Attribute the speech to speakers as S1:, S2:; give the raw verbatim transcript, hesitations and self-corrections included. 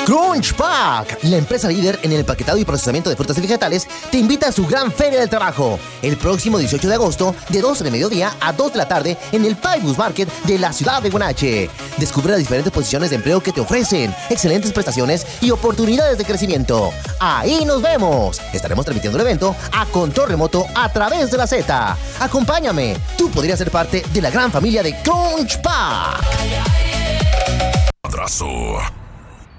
S1: Crunch Pack, la empresa líder en el empaquetado y procesamiento de frutas y vegetales, te invita a su gran feria del trabajo el próximo dieciocho de agosto de doce de mediodía a dos de la tarde en el Paibus Market de la ciudad de Guanache. Descubre las diferentes posiciones de empleo que te ofrecen, excelentes prestaciones y oportunidades de crecimiento. ¡Ahí nos vemos! Estaremos transmitiendo el evento a control remoto a través de la Z. Acompáñame, tú podrías ser parte de la gran familia de Crunch Pack.
S2: Abrazo.